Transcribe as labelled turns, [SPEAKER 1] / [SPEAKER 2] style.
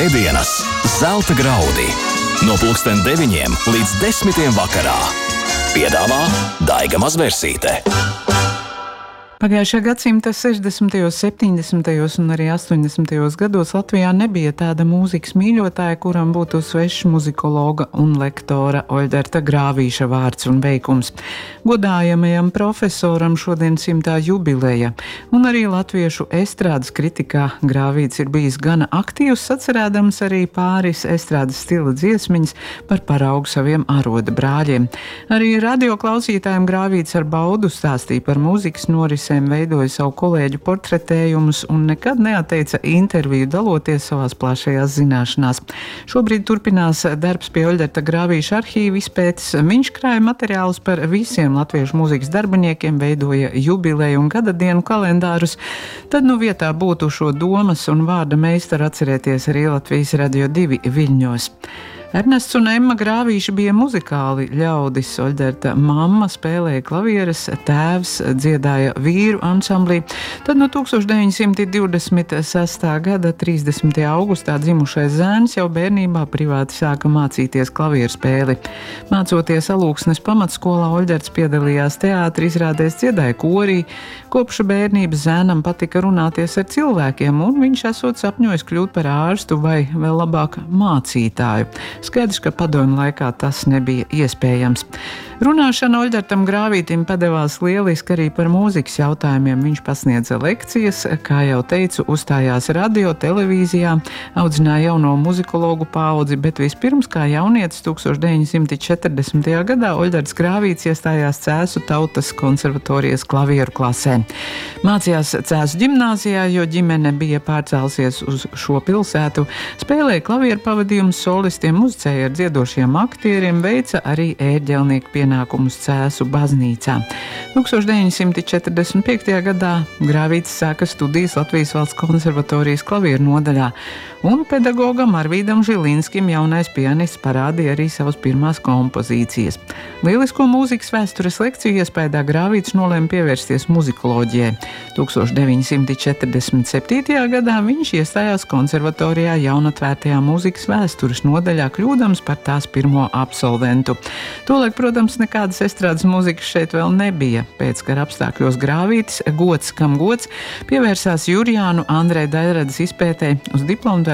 [SPEAKER 1] Svētdienas zelta graudi no 9 līdz 10 vakarā. Piedāvā Daiga Mazversīte.
[SPEAKER 2] Pagājušā gadsimta 60., 70. un arī 80. gados Latvijā nebija tāda mūzikas mīļotāja, kuram būtu svešs muzikologa un lektora Oļģerta Grāvīša vārds un veikums. Godājamajam profesoram šodien 100. jubileja, un arī latviešu estrādes kritikā Grāvīts ir bijis gana aktīvs, atcerēdams arī pāris estrādes stila dziesmiņas par paraugu saviem aroda brāļiem. Arī radio klausītājiem Grāvīts ar baudu stāstīja par mūzikas norisēm, veidoja savu kolēģu portretējumus un nekad neatteica interviju, daloties savās plašajās zināšanās. Šobrīd turpinās darbs pie Oļģerta Grāvīša arhīva izpētes. Viņš krāja materiālus par visiem latviešu mūzikas darbiniekiem, veidoja jubileju un gada dienu kalendārus. Tad vietā būtu šo domas un vārda meistaru atcerēties arī Latvijas Radio 2 Viļņos. Ernests un Emma Grāvīši bija muzikāli ļaudis. Oļģerta mamma spēlēja klavieres, tēvs dziedāja vīru ansamblī. Tad 1926. gada 30. augustā dzimušais zēns jau bērnībā privāti sāka mācīties klavieru spēli. Mācoties Alūksnes pamatskolā, Oļģerts piedalījās teātra izrādēs, dziedāja korī. Kopš bērnības zēnam patika runāties ar cilvēkiem, un viņš esot sapņojis kļūt par ārstu vai vēl labāk mācītāju. Skaidrs, ka padomju laikā tas nebija iespējams. Runāšana Oļģertam Grāvītim padevās lieliski arī par mūzikas jautājumiem. Viņš pasniedza lekcijas, kā jau teicu, uzstājās radio, televīzijā, audzināja jauno muzikologu paudzi, bet vispirms kā jaunietis 1940. gadā Oļģerts Grāvīts iestājās Cēsu tautas konservatorijas klavieru klasē. Mācījās Cēsu ģimnāzijā, jo ģimene bija pārcēlusies uz šo pilsētu, spēlēja klavieru pavadījumus solistiem, muzicēja ar dziedošiem aktieriem, veica arī ērģelnieku pienākumus Cēsu baznīcā. 1945. gadā Grāvīts sāka studijas Latvijas Valsts konservatorijas klavieru nodaļā, un pedagogam Arvīdam Žilinskim jaunais pianists parādīja arī savas pirmās kompozīcijas. Lielisko mūzikas vēstures lekciju iespējā Grāvīts nolēma pievērsties muzikoloģijai. 1947. gadā viņš iestājās konservatorijā jaunatvērtajā mūzikas vēstures nodaļā, kļūdams par tās pirmo absolventu. Tolaik, protams, nekādas estrādes mūzikas šeit vēl nebija. Pēckara apstākļos Grāvītis, gods kam gods, pievērsās Jurijānu Andreja Daļradas izpētē. Uz diplomu